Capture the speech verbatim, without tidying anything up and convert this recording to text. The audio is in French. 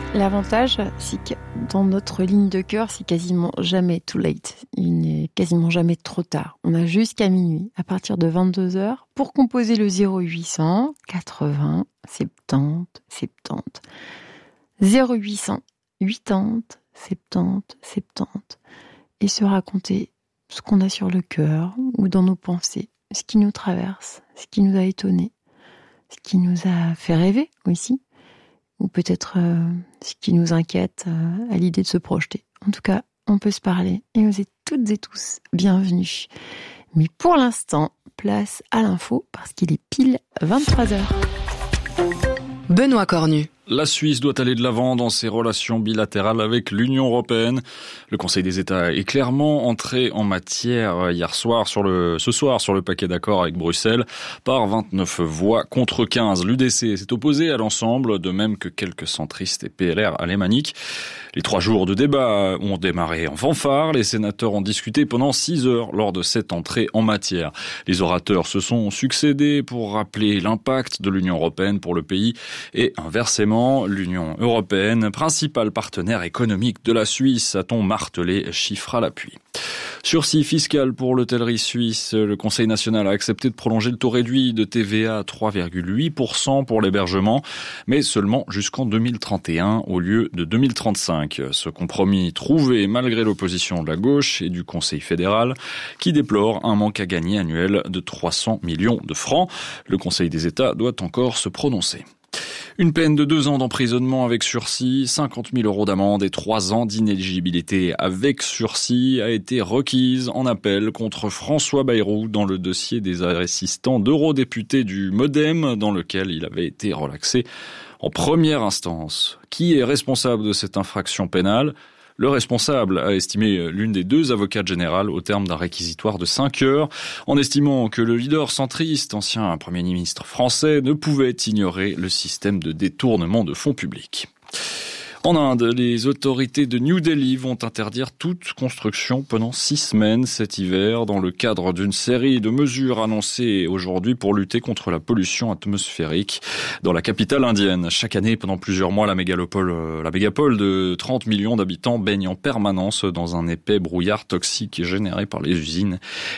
L'avantage, c'est que dans notre ligne de cœur, c'est quasiment jamais too late. Il n'est quasiment jamais trop tard. On a jusqu'à minuit, à partir de vingt-deux heures, pour composer le zéro huit cent quatre-vingts soixante-dix soixante-dix. zéro huit cent quatre-vingts soixante-dix soixante-dix. Et se raconter ce qu'on a sur le cœur ou dans nos pensées, ce qui nous traverse, ce qui nous a étonnés, ce qui nous a fait rêver aussi. Ou peut-être euh, ce qui nous inquiète euh, à l'idée de se projeter. En tout cas, on peut se parler et vous êtes toutes et tous bienvenus. Mais pour l'instant, place à l'info parce qu'il est pile vingt-trois heures. Benoît Cornu. La Suisse doit aller de l'avant dans ses relations bilatérales avec l'Union européenne. Le Conseil des États est clairement entré en matière hier soir sur le, ce soir sur le paquet d'accords avec Bruxelles par vingt-neuf voix contre quinze. L'U D C s'est opposé à l'ensemble, de même que quelques centristes et P L R alémaniques. Les trois jours de débat ont démarré en fanfare. Les sénateurs ont discuté pendant six heures lors de cette entrée en matière. Les orateurs se sont succédés pour rappeler l'impact de l'Union européenne pour le pays et inversement, l'Union européenne, principal partenaire économique de la Suisse, a-t-on martelé, chiffre à l'appui. Sursis fiscal pour l'hôtellerie suisse. Le Conseil national a accepté de prolonger le taux réduit de T V A à trois virgule huit pour cent pour l'hébergement, mais seulement jusqu'en deux mille trente et un au lieu de deux mille trente-cinq. Ce compromis trouvé malgré l'opposition de la gauche et du Conseil fédéral, qui déplore un manque à gagner annuel de trois cents millions de francs. Le Conseil des États doit encore se prononcer. Une peine de deux ans d'emprisonnement avec sursis, cinquante mille euros d'amende et trois ans d'inéligibilité avec sursis a été requise en appel contre François Bayrou dans le dossier des assistants d'eurodéputés du Modem dans lequel il avait été relaxé en première instance. Qui est responsable de cette infraction pénale ? Le responsable a estimé l'une des deux avocates générales au terme d'un réquisitoire de cinq heures, en estimant que le leader centriste, ancien Premier ministre français, ne pouvait ignorer le système de détournement de fonds publics. En Inde, les autorités de New Delhi vont interdire toute construction pendant six semaines cet hiver dans le cadre d'une série de mesures annoncées aujourd'hui pour lutter contre la pollution atmosphérique dans la capitale indienne. Chaque année, pendant plusieurs mois, la mégalopole, la mégapole de trente millions d'habitants baigne en permanence dans un épais brouillard toxique généré par les usines